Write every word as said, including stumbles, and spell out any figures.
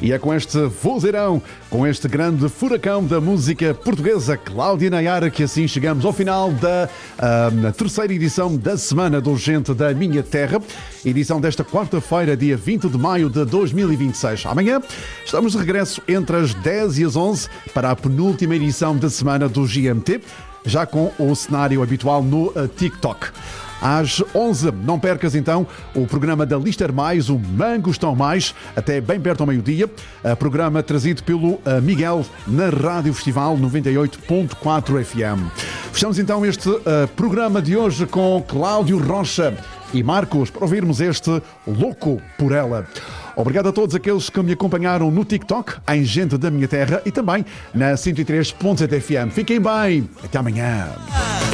E é com este vozeirão, com este grande furacão da música portuguesa, Cláudia Nayara, que assim chegamos ao final da uh, terceira edição da Semana do Gente da Minha Terra, edição desta quarta-feira, dia vinte de maio de dois mil e vinte e seis. Amanhã estamos de regresso entre as dez e as onze para a penúltima edição da Semana do G M T, já com o cenário habitual no uh, TikTok. Às onze, não percas então o programa da Lister Mais, o Mangos Estão Mais, até bem perto ao meio-dia. Programa trazido pelo Miguel na Rádio Festival noventa e oito ponto quatro F M. Fechamos então este uh, programa de hoje com Cláudio Rocha e Marcos para ouvirmos este Louco por Ela. Obrigado a todos aqueles que me acompanharam no TikTok, em Gente da Minha Terra e também na cento e três ponto sete F M. Fiquem bem, até amanhã.